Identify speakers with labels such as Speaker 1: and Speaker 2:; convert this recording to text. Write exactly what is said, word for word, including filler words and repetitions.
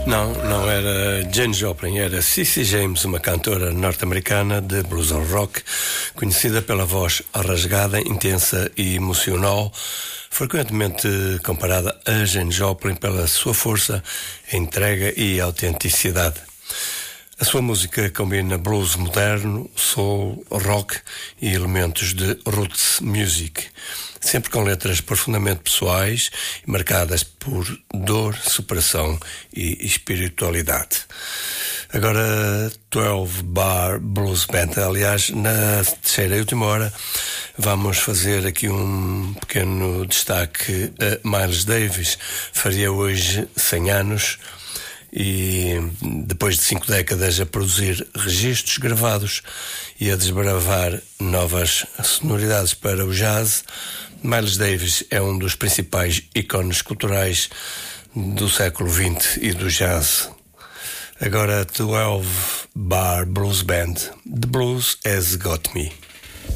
Speaker 1: Não, não era Jane Joplin, era Cissy James, uma cantora norte-americana de blues and rock, conhecida pela voz rasgada, intensa e emocional, frequentemente comparada a Jane Joplin pela sua força, entrega e autenticidade. A sua música combina blues moderno, soul, rock e elementos de roots music, sempre com letras profundamente pessoais e marcadas por dor, superação e espiritualidade. Agora, doze Bar Blues Band. Aliás, na terceira e última hora, vamos fazer aqui um pequeno destaque a Miles Davis. Faria hoje cem anos. E depois de cinco décadas a produzir registros gravados e a desbravar novas sonoridades para o jazz, Miles Davis é um dos principais ícones culturais do século vinte e do jazz. Agora, doze Bar Blues Band. The Blues Has Got Me.